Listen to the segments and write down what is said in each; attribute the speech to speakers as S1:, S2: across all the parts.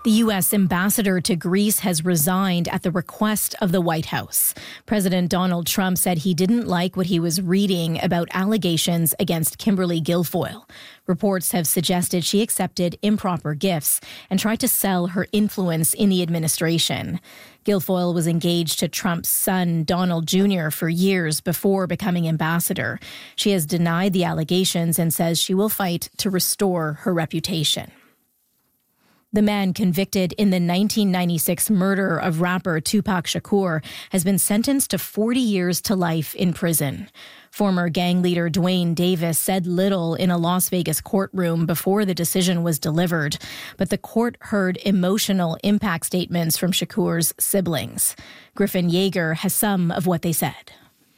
S1: The U.S. ambassador to Greece has resigned at the request of the White House. President Donald Trump said he didn't like what he was reading about allegations against Kimberly Guilfoyle. Reports have suggested she accepted improper gifts and tried to sell her influence in the administration. Guilfoyle was engaged to Trump's son, Donald Jr., for years before becoming ambassador. She has denied the allegations and says she will fight to restore her reputation. The man convicted in the 1996 murder of rapper Tupac Shakur has been sentenced to 40 years to life in prison. Former gang leader Duane Davis said little in a Las Vegas courtroom before the decision was delivered, but the court heard emotional impact statements from Shakur's siblings. Griffin Yeager has some of what they said.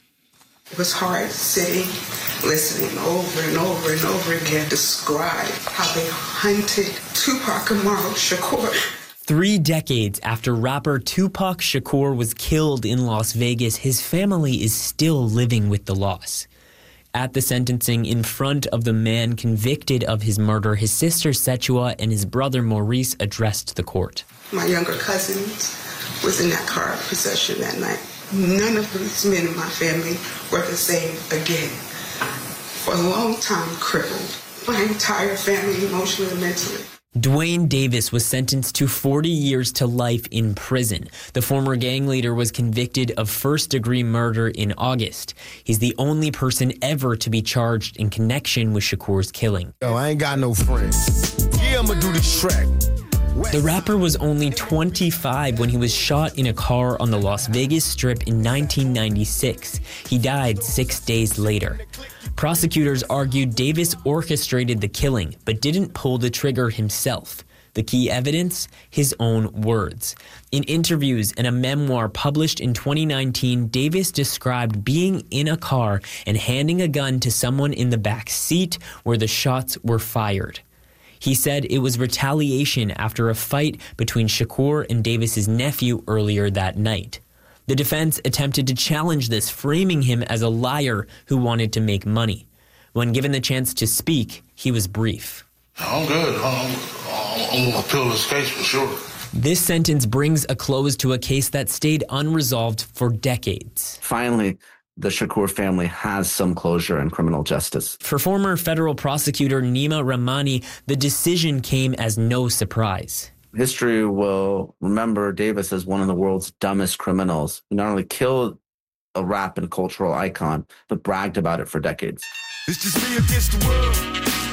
S2: It was hard sitting, listening over and over and over again, describe how they hunted Tupac Amaru Shakur.
S3: 3 decades after rapper Tupac Shakur was killed in Las Vegas, his family is still living with the loss. At the sentencing in front of the man convicted of his murder, his sister Setua and his brother Maurice addressed the court.
S2: My younger cousin was in that car possession that night. None of these men in my family were the same again. For a long time, crippled. My entire family, emotionally and mentally.
S3: Duane Davis was sentenced to 40 years to life in prison. The former gang leader was convicted of first-degree murder in August. He's the only person ever to be charged in connection with Shakur's killing.
S4: Yo, I ain't got no friends. Yeah, I'm gonna do this track.
S3: The rapper was only 25 when he was shot in a car on the Las Vegas Strip in 1996. He died 6 days later. Prosecutors argued Davis orchestrated the killing, but didn't pull the trigger himself. The key evidence? His own words. In interviews and a memoir published in 2019, Davis described being in a car and handing a gun to someone in the back seat where the shots were fired. He said it was retaliation after a fight between Shakur and Davis's nephew earlier that night. The defense attempted to challenge this, framing him as a liar who wanted to make money. When given the chance to speak, he was brief.
S5: I'm good. I'm going to appeal this case for sure.
S3: This sentence brings a close to a case that stayed unresolved for decades.
S6: Finally, the Shakur family has some closure in criminal justice.
S3: For former federal prosecutor Nima Rahmani, the decision came as no surprise.
S6: History will remember Davis as one of the world's dumbest criminals who not only killed a rap and cultural icon, but bragged about it for decades.
S4: It's just me against the world.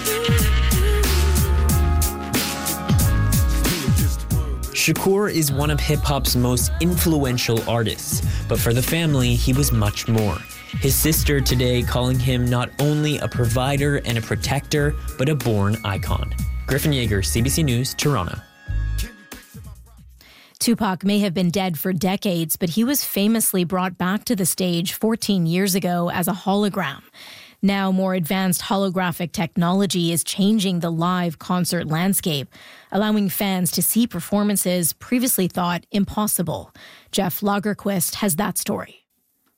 S3: Shakur is one of hip-hop's most influential artists, but for the family, he was much more. His sister today calling him not only a provider and a protector, but a born icon. Griffin Yeager, CBC News, Toronto.
S1: Tupac may have been dead for decades, but he was famously brought back to the stage 14 years ago as a hologram. Now, more advanced holographic technology is changing the live concert landscape, allowing fans to see performances previously thought impossible. Jeff Lagerquist has that story.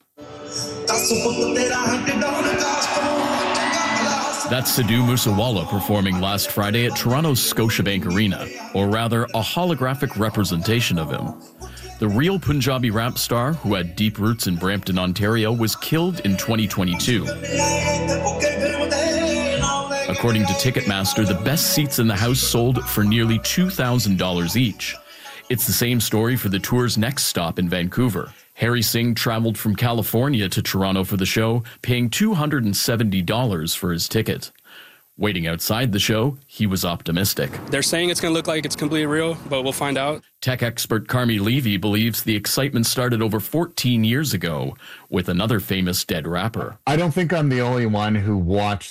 S7: That's Sidhu Moosewala performing last Friday at Toronto's Scotiabank Arena, or rather, a holographic representation of him. The real Punjabi rap star, who had deep roots in Brampton, Ontario, was killed in 2022. According to Ticketmaster, the best seats in the house sold for nearly $2,000 each. It's the same story for the tour's next stop in Vancouver. Harry Singh traveled from California to Toronto for the show, paying $270 for his ticket. Waiting outside the show, he was optimistic.
S8: They're saying it's going to look like it's completely real, but we'll find out.
S7: Tech expert Carmi Levy believes the excitement started over 14 years ago with another famous dead rapper.
S9: I don't think I'm the only one who watched